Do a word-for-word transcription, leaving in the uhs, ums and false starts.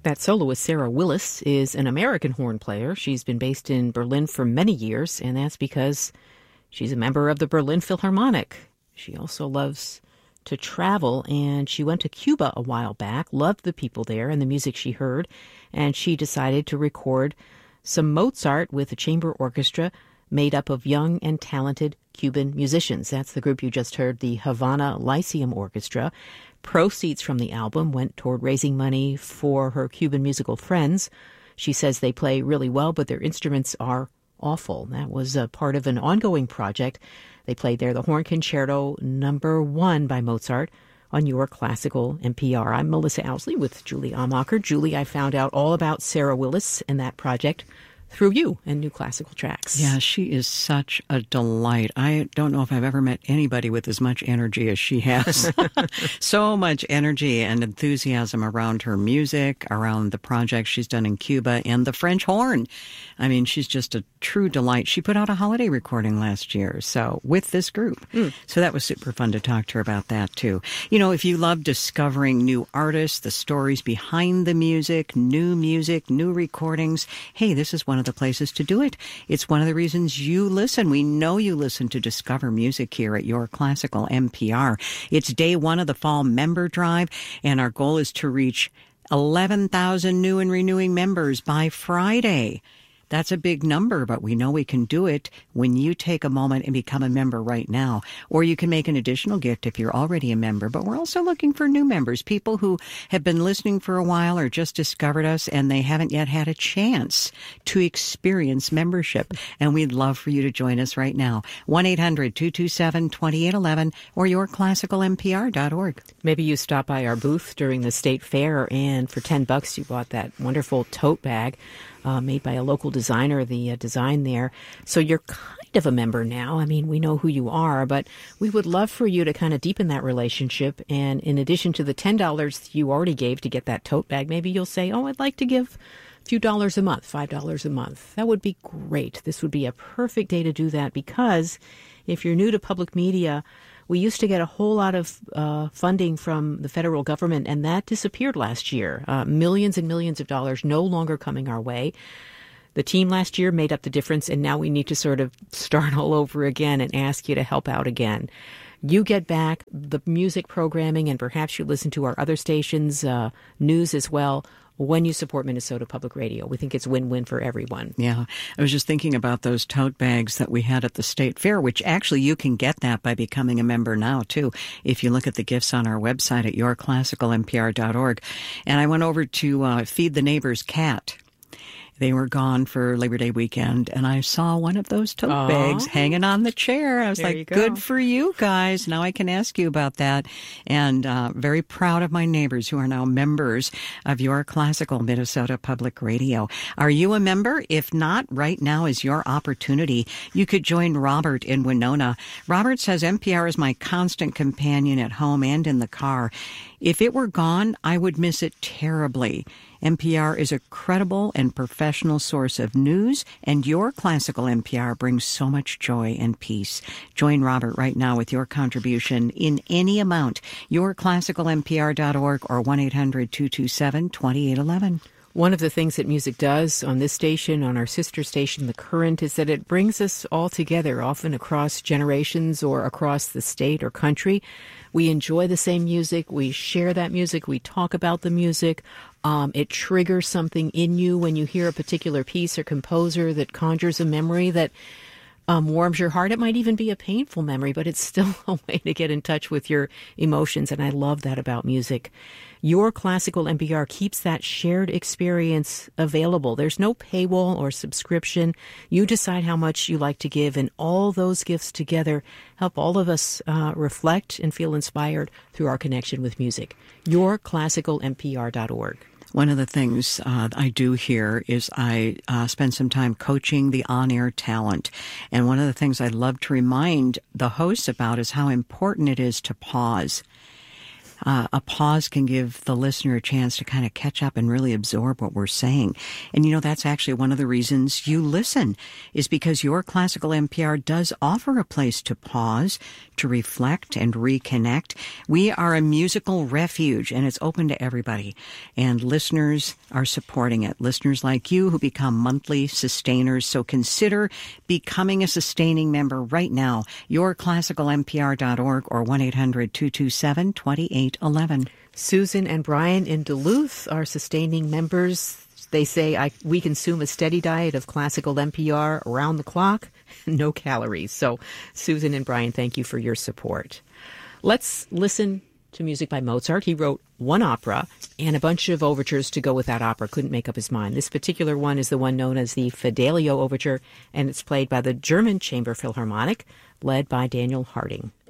That soloist, Sarah Willis, is an American horn player. She's been based in Berlin for many years, and that's because she's a member of the Berlin Philharmonic. She also loves to travel, and she went to Cuba a while back, loved the people there and the music she heard, and she decided to record some Mozart with a chamber orchestra made up of young and talented Cuban musicians. That's the group you just heard, the Havana Lyceum Orchestra. Proceeds from the album went toward raising money for her Cuban musical friends. She says they play really well, but their instruments are awful. That was a part of an ongoing project. They played there the Horn Concerto number one by Mozart on Your Classical N P R. I'm Melissa Ousley with Julie Amacher. Julie, I found out all about Sarah Willis and that project through you and New Classical Tracks. Yeah, she is such a delight. I don't know if I've ever met anybody with as much energy as she has. So much energy and enthusiasm around her music, around the projects she's done in Cuba, and the French horn. I mean, she's just a true delight. She put out a holiday recording last year, so with this group. Mm. So that was super fun to talk to her about that, too. You know, if you love discovering new artists, the stories behind the music, new music, new recordings, hey, this is one of the places to do it. It's one of the reasons you listen. We know you listen to Discover Music here at Your Classical N P R. It's day one of the fall member drive, and our goal is to reach eleven thousand new and renewing members by Friday. That's a big number, but we know we can do it when you take a moment and become a member right now. Or you can make an additional gift if you're already a member. But we're also looking for new members, people who have been listening for a while or just discovered us and they haven't yet had a chance to experience membership. And we'd love for you to join us right now. one eight hundred two two seven two eight one one or your classical n p r dot org. Maybe you stopped by our booth during the state fair and for ten bucks you bought that wonderful tote bag. Uh, made by a local designer, the uh, design there. So you're kind of a member now. I mean, we know who you are, but we would love for you to kind of deepen that relationship. And in addition to the ten dollars you already gave to get that tote bag, maybe you'll say, oh, I'd like to give a few dollars a month, five dollars a month. That would be great. This would be a perfect day to do that because if you're new to public media, we used to get a whole lot of uh, funding from the federal government, and that disappeared last year. Uh, millions and millions of dollars no longer coming our way. The team last year made up the difference, and now we need to sort of start all over again and ask you to help out again. You get back the music programming, and perhaps you listen to our other stations, uh, news as well, when you support Minnesota Public Radio. We think it's win-win for everyone. Yeah. I was just thinking about those tote bags that we had at the state fair, which actually you can get that by becoming a member now, too, if you look at the gifts on our website at your classical n p r dot org. And I went over to uh, feed the neighbor's cat. They were gone for Labor Day weekend, and I saw one of those tote Aww. bags hanging on the chair. I was there like, go. Good for you guys. Now I can ask you about that. And uh, very proud of my neighbors who are now members of Your Classical Minnesota Public Radio. Are you a member? If not, right now is your opportunity. You could join Robert in Winona. Robert says, N P R is my constant companion at home and in the car. If it were gone, I would miss it terribly. N P R is a credible and professional source of news, and Your Classical N P R brings so much joy and peace. Join Robert right now with your contribution in any amount. your classical n p r dot org or one eight hundred two two seven two eight one one. One of the things that music does on this station, on our sister station, The Current, is that it brings us all together, often across generations or across the state or country. We enjoy the same music. We share that music. We talk about the music. Um, it triggers something in you when you hear a particular piece or composer that conjures a memory that um, warms your heart. It might even be a painful memory, but it's still a way to get in touch with your emotions, and I love that about music. Your Classical N P R keeps that shared experience available. There's no paywall or subscription. You decide how much you like to give, and all those gifts together help all of us uh, reflect and feel inspired through our connection with music. your classical n p r dot org. One of the things uh, I do here is I uh, spend some time coaching the on-air talent. And one of the things I love to remind the hosts about is how important it is to pause. Uh, a pause can give the listener a chance to kind of catch up and really absorb what we're saying. And, you know, that's actually one of the reasons you listen, is because your classical N P R does offer a place to pause, to reflect and reconnect. We are a musical refuge, and it's open to everybody. And listeners are supporting it. Listeners like you who become monthly sustainers. So consider becoming a sustaining member right now. your classical N P R dot org or one eight hundred two two seven two eight one one. Susan and Brian in Duluth are sustaining members. They say, I, we consume a steady diet of classical N P R around the clock, no calories. So, Susan and Brian, thank you for your support. Let's listen to music by Mozart. He wrote one opera and a bunch of overtures to go with that opera. Couldn't make up his mind. This particular one is the one known as the Fidelio Overture, and it's played by the German Chamber Philharmonic, led by Daniel Harding.